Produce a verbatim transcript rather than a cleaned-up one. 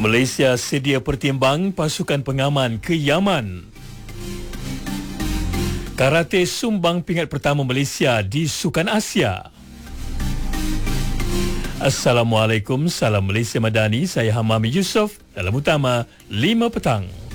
Malaysia sedia pertimbang pasukan pengaman ke Yaman. Karate sumbang pingat pertama Malaysia di Sukan Asia. Assalamualaikum, salam Malaysia Madani. Saya Hamami Yusof dalam Utama lima Petang.